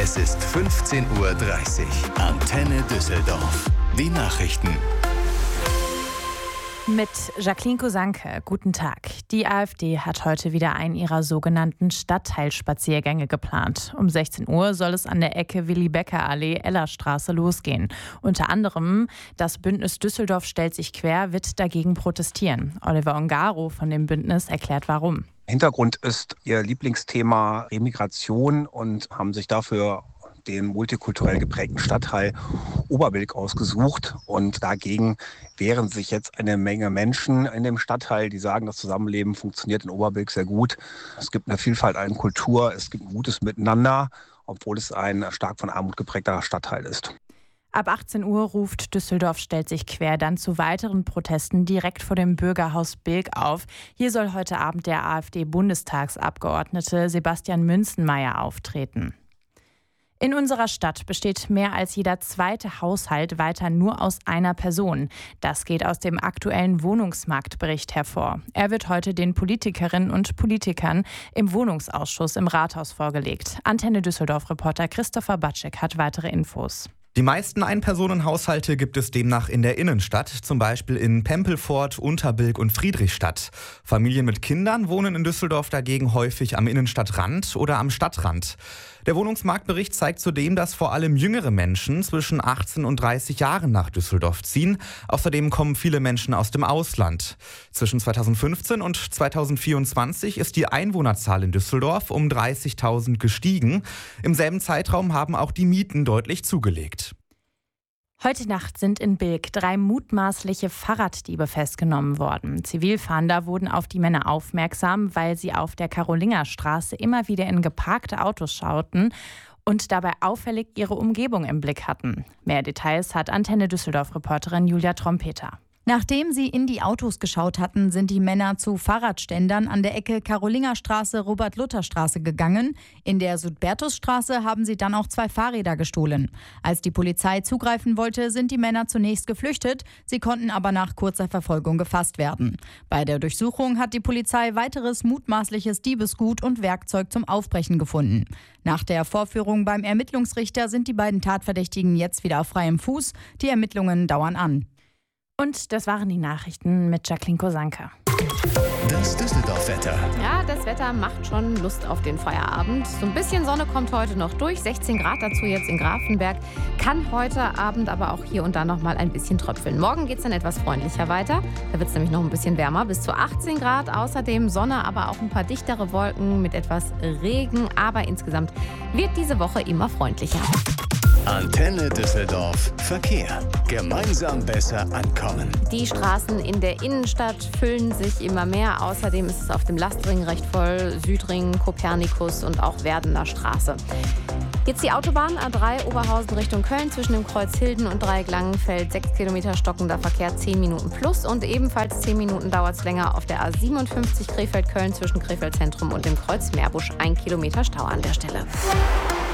Es ist 15:30 Uhr. Antenne Düsseldorf. Die Nachrichten. Mit Jacqueline Kosanke, guten Tag. Die AfD hat heute wieder einen ihrer sogenannten Stadtteilspaziergänge geplant. Um 16 Uhr soll es an der Ecke Willi-Becker-Allee-Ellerstraße losgehen. Unter anderem das Bündnis Düsseldorf stellt sich quer, wird dagegen protestieren. Oliver Ongaro von dem Bündnis erklärt, warum. Hintergrund ist ihr Lieblingsthema Remigration und haben sich dafür den multikulturell geprägten Stadtteil Oberbilk ausgesucht. Und dagegen wehren sich jetzt eine Menge Menschen in dem Stadtteil, die sagen, das Zusammenleben funktioniert in Oberbilk sehr gut. Es gibt eine Vielfalt an Kultur, es gibt ein gutes Miteinander, obwohl es ein stark von Armut geprägter Stadtteil ist. Ab 18 Uhr ruft Düsseldorf stellt sich quer dann zu weiteren Protesten direkt vor dem Bürgerhaus Bilk auf. Hier soll heute Abend der AfD-Bundestagsabgeordnete Sebastian Münzenmaier auftreten. In unserer Stadt besteht mehr als jeder zweite Haushalt weiter nur aus einer Person. Das geht aus dem aktuellen Wohnungsmarktbericht hervor. Er wird heute den Politikerinnen und Politikern im Wohnungsausschuss im Rathaus vorgelegt. Antenne Düsseldorf-Reporter Christopher Batschek hat weitere Infos. Die meisten Ein-Personen-Haushalte gibt es demnach in der Innenstadt, zum Beispiel in Pempelfort, Unterbilk und Friedrichstadt. Familien mit Kindern wohnen in Düsseldorf dagegen häufig am Innenstadtrand oder am Stadtrand. Der Wohnungsmarktbericht zeigt zudem, dass vor allem jüngere Menschen zwischen 18 und 30 Jahren nach Düsseldorf ziehen. Außerdem kommen viele Menschen aus dem Ausland. Zwischen 2015 und 2024 ist die Einwohnerzahl in Düsseldorf um 30.000 gestiegen. Im selben Zeitraum haben auch die Mieten deutlich zugelegt. Heute Nacht sind in Bilk 3 mutmaßliche Fahrraddiebe festgenommen worden. Zivilfahnder wurden auf die Männer aufmerksam, weil sie auf der Karolingerstraße immer wieder in geparkte Autos schauten und dabei auffällig ihre Umgebung im Blick hatten. Mehr Details hat Antenne Düsseldorf-Reporterin Julia Trompeter. Nachdem sie in die Autos geschaut hatten, sind die Männer zu Fahrradständern an der Ecke Karolingerstraße, Robert-Luther-Straße gegangen. In der Sudbertusstraße haben sie dann auch 2 Fahrräder gestohlen. Als die Polizei zugreifen wollte, sind die Männer zunächst geflüchtet. Sie konnten aber nach kurzer Verfolgung gefasst werden. Bei der Durchsuchung hat die Polizei weiteres mutmaßliches Diebesgut und Werkzeug zum Aufbrechen gefunden. Nach der Vorführung beim Ermittlungsrichter sind die beiden Tatverdächtigen jetzt wieder auf freiem Fuß. Die Ermittlungen dauern an. Und das waren die Nachrichten mit Jacqueline Kosanke. Das Düsseldorf-Wetter. Ja, das Wetter macht schon Lust auf den Feierabend. So ein bisschen Sonne kommt heute noch durch. 16 Grad dazu jetzt in Grafenberg. Kann heute Abend aber auch hier und da noch mal ein bisschen tröpfeln. Morgen geht es dann etwas freundlicher weiter. Da wird es nämlich noch ein bisschen wärmer. Bis zu 18 Grad. Außerdem Sonne, aber auch ein paar dichtere Wolken mit etwas Regen. Aber insgesamt wird diese Woche immer freundlicher. Antenne Düsseldorf. Verkehr. Gemeinsam besser ankommen. Die Straßen in der Innenstadt füllen sich immer mehr. Außerdem ist es auf dem Lastring recht voll. Südring, Kopernikus und auch Werdener Straße. Jetzt die Autobahn A3 Oberhausen Richtung Köln zwischen dem Kreuz Hilden und Dreieck-Langenfeld. 6 Kilometer stockender Verkehr, 10 Minuten plus. Und ebenfalls 10 Minuten dauert es länger auf der A57 Krefeld-Köln zwischen Krefeld Zentrum und dem Kreuz Meerbusch. 1 Kilometer Stau an der Stelle.